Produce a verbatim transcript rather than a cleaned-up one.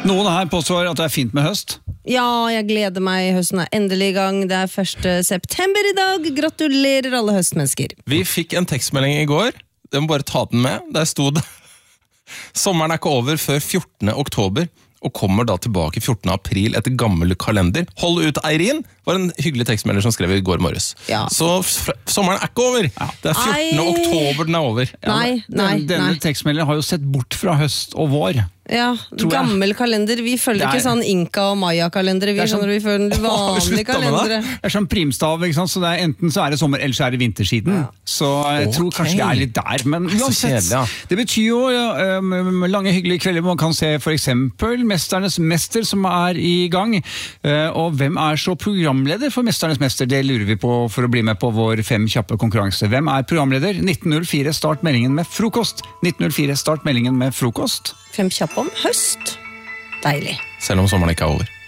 Noen her påstår at det er fint med høst. Ja, jeg gleder meg. Høsten er endelig i gang. Det er første september i dag. Gratulerer alle høstmennesker. Vi fikk en tekstmelding i går. Jeg må bare ta den med. Der stod det. Sommeren er ikke over før fjortende oktober, og kommer da tilbake fjortende april etter gammel kalender. Hold ut, Eirin, var en hyggelig tekstmelder som skrev i går morges. Ja. Så f- sommeren er ikke over. Ja. Det er fjortende oktober den er over. Nei, nei, Den, denne nei. tekstmelderen har jo sett bort fra høst og vår. Ja, gammel kalender. Vi følger Det er- ikke sånn Inka- og Maya-kalendere. Vi, Det er sånn- skjønner, vi følger Har vi vanlige sluttet med det? kalendere. Det er sånn primstav, ikke sant? Så det er enten så er det sommer, eller så er det vintersiden. Ja. Så jeg tror Ok. kanskje det er litt der, men Så uansett. kjedelig, ja. Det betyr jo ja, um, lange hyggelige kvelder, man kan se for eksempel Mesternes Mester som er i gang. Uh, og hvem er så programleder for Mesternes Mester? Det lurer vi på for å bli med på vår fem kjappe konkurranse. Hvem er programleder? nitten null fire, start meldingen med frokost. nitten null fire, start meldingen med frokost. Fem kjappe om høst. Deilig. Selv om sommeren ikke er over.